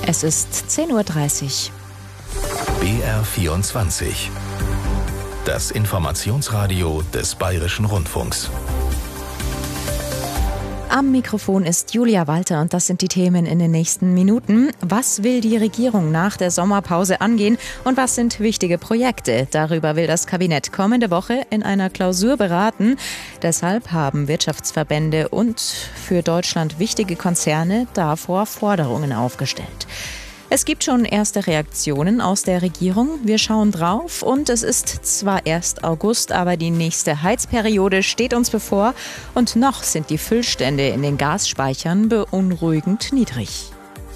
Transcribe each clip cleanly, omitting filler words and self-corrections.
Es ist 10:30 Uhr. BR24. Das Informationsradio des Bayerischen Rundfunks. Am Mikrofon ist Julia Walter und das sind die Themen in den nächsten Minuten. Was will die Regierung nach der Sommerpause angehen und was sind wichtige Projekte? Darüber will das Kabinett kommende Woche in einer Klausur beraten. Deshalb haben Wirtschaftsverbände und für Deutschland wichtige Konzerne davor Forderungen aufgestellt. Es gibt schon erste Reaktionen aus der Regierung. Wir schauen drauf und es ist zwar erst August, aber die nächste Heizperiode steht uns bevor und noch sind die Füllstände in den Gasspeichern beunruhigend niedrig.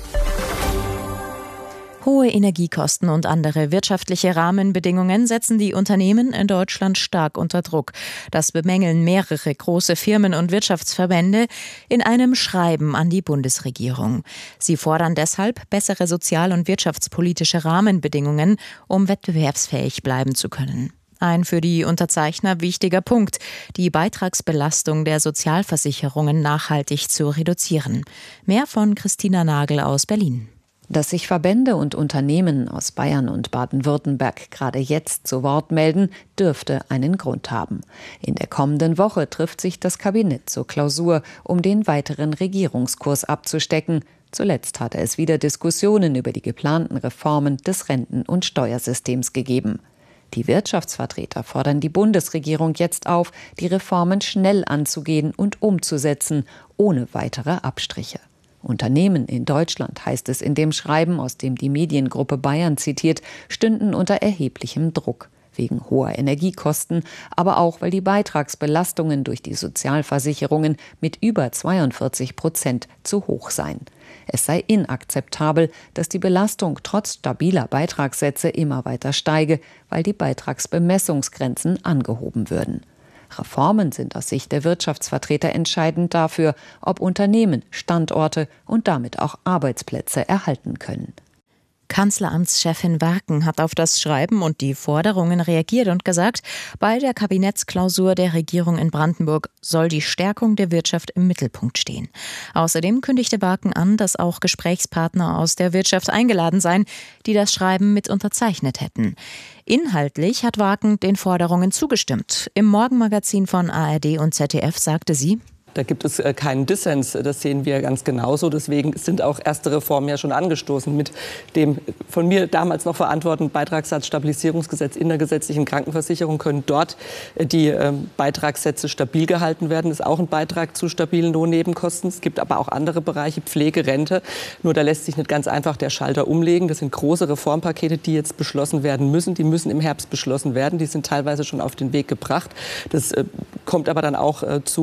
Hohe Energiekosten und andere wirtschaftliche Rahmenbedingungen setzen die Unternehmen in Deutschland stark unter Druck. Das bemängeln mehrere große Firmen und Wirtschaftsverbände in einem Schreiben an die Bundesregierung. Sie fordern deshalb bessere sozial- und wirtschaftspolitische Rahmenbedingungen, um wettbewerbsfähig bleiben zu können. Ein für die Unterzeichner wichtiger Punkt, die Beitragsbelastung der Sozialversicherungen nachhaltig zu reduzieren. Mehr von Christina Nagel aus Berlin. Dass sich Verbände und Unternehmen aus Bayern und Baden-Württemberg gerade jetzt zu Wort melden, dürfte einen Grund haben. In der kommenden Woche trifft sich das Kabinett zur Klausur, um den weiteren Regierungskurs abzustecken. Zuletzt hatte es wieder Diskussionen über die geplanten Reformen des Renten- und Steuersystems gegeben. Die Wirtschaftsvertreter fordern die Bundesregierung jetzt auf, die Reformen schnell anzugehen und umzusetzen, ohne weitere Abstriche. Unternehmen in Deutschland, heißt es in dem Schreiben, aus dem die Mediengruppe Bayern zitiert, stünden unter erheblichem Druck. Wegen hoher Energiekosten, aber auch, weil die Beitragsbelastungen durch die Sozialversicherungen mit über 42% zu hoch seien. Es sei inakzeptabel, dass die Belastung trotz stabiler Beitragssätze immer weiter steige, weil die Beitragsbemessungsgrenzen angehoben würden. Reformen sind aus Sicht der Wirtschaftsvertreter entscheidend dafür, ob Unternehmen Standorte und damit auch Arbeitsplätze erhalten können. Kanzleramtschefin Warken hat auf das Schreiben und die Forderungen reagiert und gesagt, bei der Kabinettsklausur der Regierung in Brandenburg soll die Stärkung der Wirtschaft im Mittelpunkt stehen. Außerdem kündigte Warken an, dass auch Gesprächspartner aus der Wirtschaft eingeladen seien, die das Schreiben mit unterzeichnet hätten. Inhaltlich hat Warken den Forderungen zugestimmt. Im Morgenmagazin von ARD und ZDF sagte sie: Da gibt es keinen Dissens, das sehen wir ganz genauso. Deswegen sind auch erste Reformen ja schon angestoßen mit dem von mir damals noch verantworteten Beitragssatzstabilisierungsgesetz in der gesetzlichen Krankenversicherung. Können dort die Beitragssätze stabil gehalten werden. Das ist auch ein Beitrag zu stabilen Lohnnebenkosten. Es gibt aber auch andere Bereiche, Pflege, Rente. Nur da lässt sich nicht ganz einfach der Schalter umlegen. Das sind große Reformpakete, die jetzt beschlossen werden müssen. Die müssen im Herbst beschlossen werden. Die sind teilweise schon auf den Weg gebracht. Das kommt aber dann auch zu